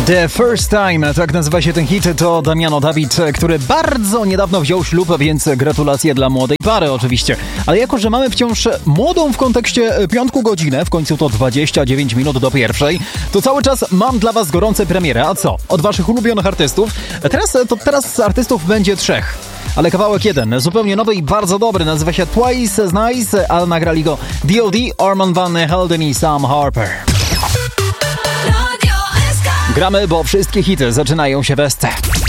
The First Time, tak nazywa się ten hit, to Damiano David, który bardzo niedawno wziął ślub, więc gratulacje dla młodej pary oczywiście. Ale jako, że mamy wciąż młodą w kontekście piątku godzinę, w końcu to 29 minut do pierwszej, to cały czas mam dla was gorące premiery. A co? Od waszych ulubionych artystów? Teraz artystów będzie 3. Ale kawałek jeden, zupełnie nowy i bardzo dobry, nazywa się Twice as Nice, a nagrali go D.O.D., Armand Van Helden i Sam Harper. Gramy, bo wszystkie hity zaczynają się w SC.